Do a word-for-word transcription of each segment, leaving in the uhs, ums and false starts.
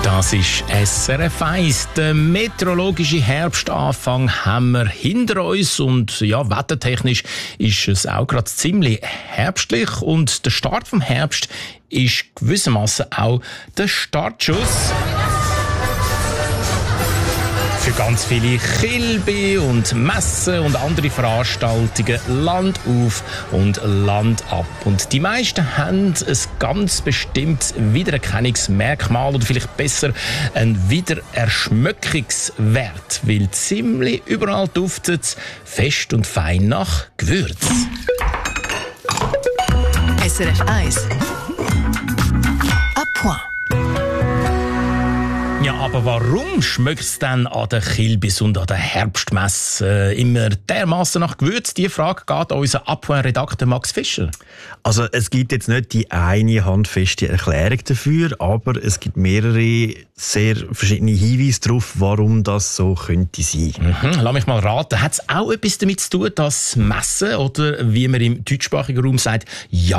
Das ist S R F eins. Den meteorologischen Herbstanfang haben wir hinter uns und ja, wettertechnisch ist es auch gerade ziemlich herbstlich und der Start vom Herbst ist gewissermaßen auch der Startschuss für ganz viele Kilby und Messen und andere Veranstaltungen Land auf und Land ab. Und die meisten haben ein ganz bestimmtes Wiedererkennungsmerkmal oder vielleicht besser einen Wiedererschmöckungswert, weil ziemlich überall duftet es fest und fein nach Gewürz. S R F eins. À point. Ja, aber warum schmeckt es denn an den Kilbis und an der Herbstmesse immer dermassen nach Gewürz? Die Frage geht an unseren Appoint-Redakteur Max Fischer. Also es gibt jetzt nicht die eine handfeste Erklärung dafür, aber es gibt mehrere sehr verschiedene Hinweise darauf, warum das so könnte sein. Mhm, lass mich mal raten. Hat es auch etwas damit zu tun, dass Messen oder, wie man im deutschsprachigen Raum sagt,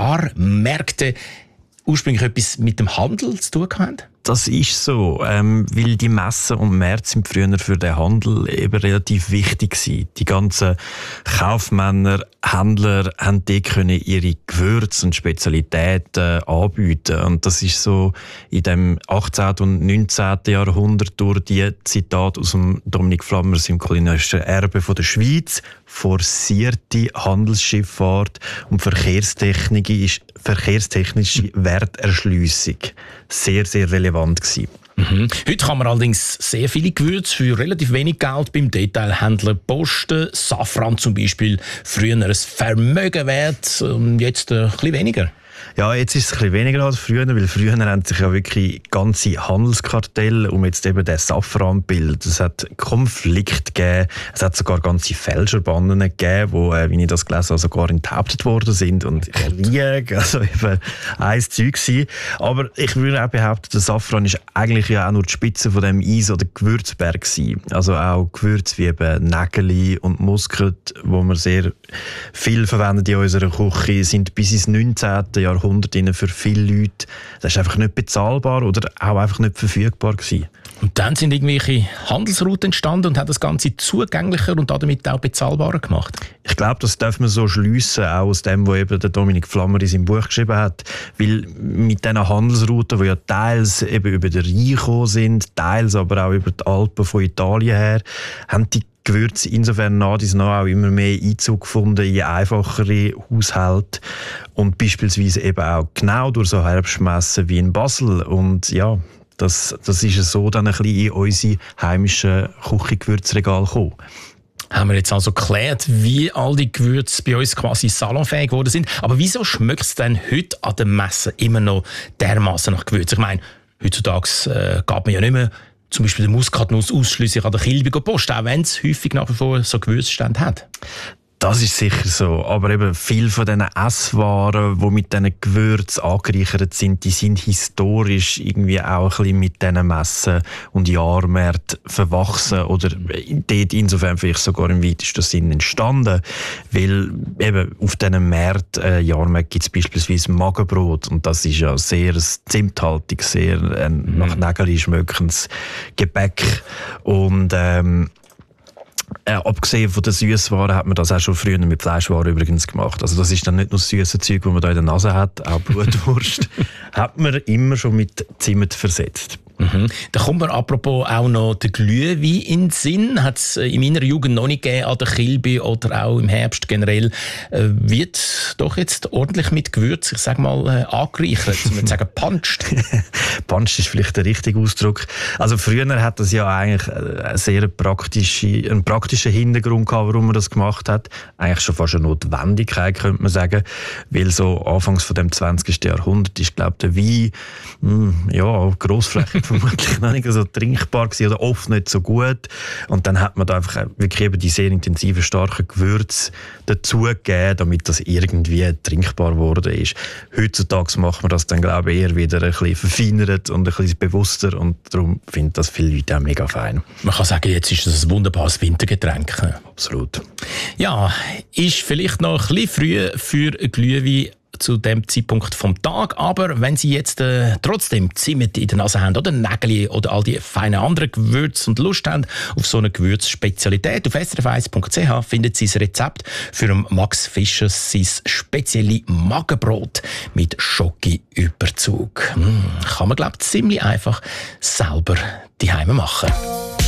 Jahrmärkte ursprünglich etwas mit dem Handel zu tun haben? Das ist so, ähm, weil die Messen und Märkte sind früher für den Handel eben relativ wichtig gewesen. Die ganzen Kaufmänner, Händler haben dort können ihre Gewürze und Spezialitäten anbieten. Und das ist so in dem achtzehnten und neunzehnten Jahrhundert durch die Zitate aus dem Dominik Flammers im kulinarischen Erbe von der Schweiz. Forcierte Handelsschifffahrt und Verkehrstechnik ist verkehrstechnische Werterschliessung sehr, sehr relevant gewesen. Mhm. Heute kann man allerdings sehr viele Gewürze für relativ wenig Geld beim Detailhändler posten. Safran zum Beispiel, früher ein Vermögen wert, jetzt ein bisschen weniger. Ja, jetzt ist es ein bisschen weniger als früher, weil früher haben sich ja wirklich ganze Handelskartelle um jetzt eben den Safran gebildet. Es hat Konflikte gegeben, es hat sogar ganze Fälscherbanden gegeben, wo, äh, wie ich das gelesen habe, sogar enthauptet worden sind und Krieg, also eben ein Zeug gewesen. Aber ich würde auch behaupten, der Safran ist eigentlich ja auch nur die Spitze von dem Eis- oder Gewürzberg gewesen. Also auch Gewürze wie eben Nägeli und Muskat, wo wir sehr viel verwendet in unserer Küche, sind bis ins neunzehnten Jahrhundert für viele Leute, das ist einfach nicht bezahlbar oder auch einfach nicht verfügbar gewesen. Und dann sind irgendwelche Handelsrouten entstanden und hat das Ganze zugänglicher und damit auch bezahlbarer gemacht. Ich glaube, das darf man so schliessen, auch aus dem, was eben der Dominik Flammer in seinem Buch geschrieben hat. Weil mit diesen Handelsrouten, die ja teils eben über den Rhein gekommen sind, teils aber auch über die Alpen von Italien her, haben die Gewürze insofern nach dies nach auch immer mehr Einzug gefunden in einfachere Haushalte und beispielsweise eben auch genau durch so Herbstmessen wie in Basel. Und ja, das, das ist so dann ein bisschen in unsere heimischen Küchengewürzregale gekommen. Haben wir jetzt also geklärt, wie all die Gewürze bei uns quasi salonfähig geworden sind. Aber wieso schmeckt es denn heute an den Messen immer noch dermassen nach Gewürz? Ich meine, heutzutage äh, geht man ja nicht mehr zum Beispiel der Muskatnuss ausschliesslich an der Kilby posten, auch wenn es häufig nach wie vor so Gewürzstände hat. Das ist sicher so, aber eben viele von diesen Esswaren, die mit diesen Gewürzen angereichert sind, die sind historisch irgendwie auch ein bisschen mit diesen Messen und Jahrmärkten verwachsen oder dort insofern vielleicht sogar im weitesten Sinn entstanden, weil eben auf diesen Märkten, äh, Jahrmärkten gibt es beispielsweise Magenbrot und das ist ja sehr ein zimthaltiges, sehr äh, nach Nägeli schmeckendes Gebäck und ähm, Äh, abgesehen von den Süßwaren hat man das auch schon früher mit Fleischwaren übrigens gemacht. Also das ist dann nicht nur das süße Zeug, das man da in der Nase hat, auch Blutwurst, hat man immer schon mit Zimt versetzt. Mhm. Da kommt mir apropos auch noch der Glühwein in den Sinn. Hat es in meiner Jugend noch nicht gegeben, an der Kilby oder auch im Herbst generell. Äh, wird doch jetzt ordentlich mit Gewürz, ich sage mal, äh, angereichert. Ich würde sagen, panscht. Panscht ist vielleicht der richtige Ausdruck. Also früher hat das ja eigentlich einen sehr praktischen, einen praktischen Hintergrund gehabt, warum man das gemacht hat. Eigentlich schon fast eine Notwendigkeit, könnte man sagen. Weil so anfangs von dem zwanzigsten Jahrhundert ist, glaube ich, der Wein, mh, ja, grossflächig vermutlich noch nicht so trinkbar gewesen oder oft nicht so gut. Und dann hat man da einfach wirklich eben die sehr intensiven, starken Gewürze dazugegeben, damit das irgendwie trinkbar geworden ist. Heutzutage macht man das dann, glaube ich, eher wieder ein bisschen verfeinert und ein bisschen bewusster und darum finden das viele Leute auch mega fein. Man kann sagen, jetzt ist das ein wunderbares Wintergetränk. Absolut. Ja, ist vielleicht noch ein bisschen früh für Glühwein zu dem Zeitpunkt vom Tag. Aber wenn Sie jetzt äh, trotzdem Zimt in der Nase haben oder Nägel oder all die feinen anderen Gewürze und Lust haben auf so eine Gewürzspezialität, auf s r f eins punkt c h finden Sie das Rezept für Max Fischer sein spezielles Magenbrot mit Schoki-Überzug. Hm, kann man, glaube ich, ziemlich einfach selber daheim machen.